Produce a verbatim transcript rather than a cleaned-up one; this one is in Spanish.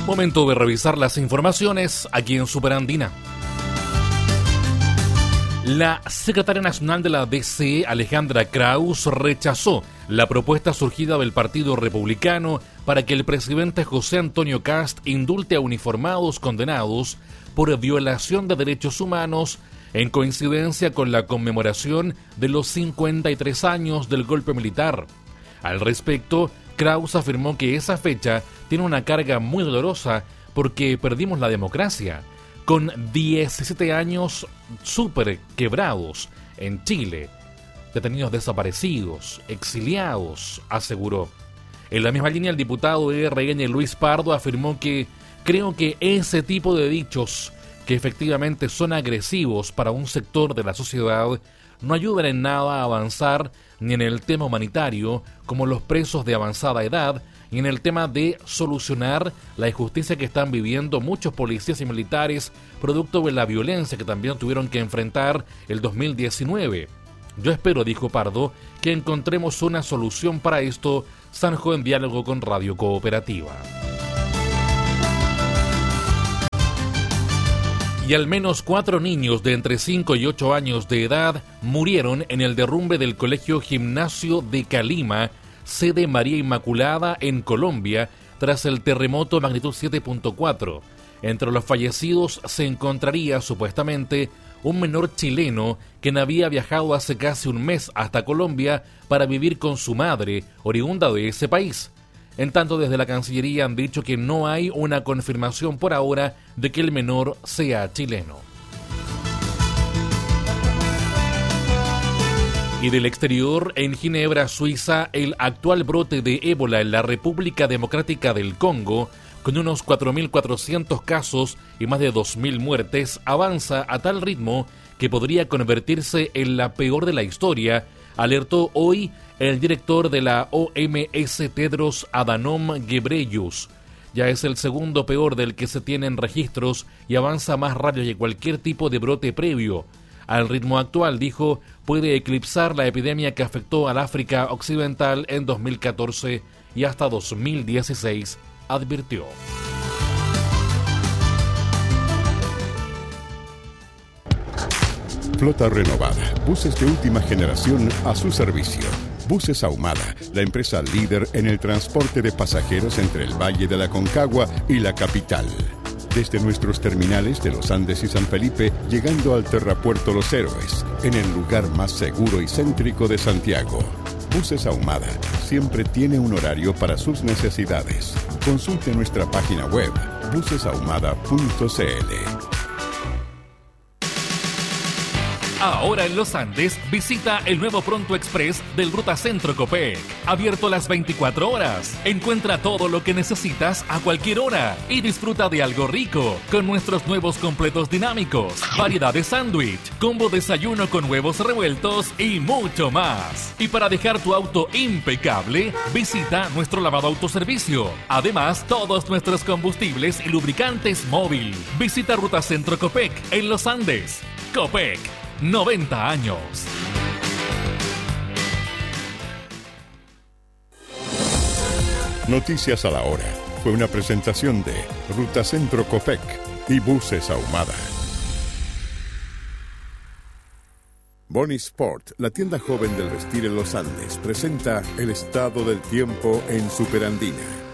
Momento de revisar las informaciones aquí en Superandina. La secretaria nacional de la D C, Alejandra Krauss, rechazó la propuesta surgida del Partido Republicano para que el presidente José Antonio Kast indulte a uniformados condenados por violación de derechos humanos en coincidencia con la conmemoración de los cincuenta y tres años del golpe militar. Al respecto, Krauss afirmó que esa fecha tiene una carga muy dolorosa porque perdimos la democracia. Con diecisiete años súper quebrados en Chile, detenidos desaparecidos, exiliados, aseguró. En la misma línea, el diputado de R N Luis Pardo afirmó que creo que ese tipo de dichos, que efectivamente son agresivos para un sector de la sociedad, no ayudan en nada a avanzar ni en el tema humanitario, como los presos de avanzada edad, y en el tema de solucionar la injusticia que están viviendo muchos policías y militares, producto de la violencia que también tuvieron que enfrentar el dos mil diecinueve. Yo espero, dijo Pardo, que encontremos una solución para esto, zanjó en diálogo con Radio Cooperativa. Y al menos cuatro niños de entre cinco y ocho años de edad murieron en el derrumbe del Colegio Gimnasio de Calima, sede María Inmaculada en Colombia, tras el terremoto magnitud siete punto cuatro. Entre los fallecidos se encontraría supuestamente un menor chileno quien había viajado hace casi un mes hasta Colombia para vivir con su madre, oriunda de ese país. En tanto, desde la Cancillería han dicho que no hay una confirmación por ahora de que el menor sea chileno. Y del exterior, en Ginebra, Suiza, el actual brote de ébola en la República Democrática del Congo, con unos cuatro mil cuatrocientos casos y más de dos mil muertes, avanza a tal ritmo que podría convertirse en la peor de la historia, alertó hoy el director de la O M S, Tedros Adhanom Ghebreyesus. Ya es el segundo peor del que se tienen registros y avanza más rápido que cualquier tipo de brote previo. Al ritmo actual, dijo, puede eclipsar la epidemia que afectó al África Occidental en dos mil catorce y hasta dos mil dieciséis, advirtió. Flota renovada, buses de última generación a su servicio. Buses Ahumada, la empresa líder en el transporte de pasajeros entre el Valle de la Concagua y la capital. Desde nuestros terminales de Los Andes y San Felipe, llegando al Terrapuerto Los Héroes, en el lugar más seguro y céntrico de Santiago. Buses Ahumada siempre tiene un horario para sus necesidades. Consulte nuestra página web, buses ahumada punto c l. Ahora en Los Andes, visita el nuevo Pronto Express del Ruta Centro Copec. Abierto las veinticuatro horas. Encuentra todo lo que necesitas a cualquier hora y disfruta de algo rico con nuestros nuevos completos dinámicos, variedad de sándwich, combo desayuno con huevos revueltos y mucho más. Y para dejar tu auto impecable, visita nuestro lavado autoservicio. Además, todos nuestros combustibles y lubricantes móvil. Visita Ruta Centro Copec en Los Andes. Copec. noventa años. Noticias a la hora. Fue una presentación de Ruta Centro Copec y Buses Ahumada. Bonnie Sport, la tienda joven del vestir en Los Andes, presenta el estado del tiempo en Superandina.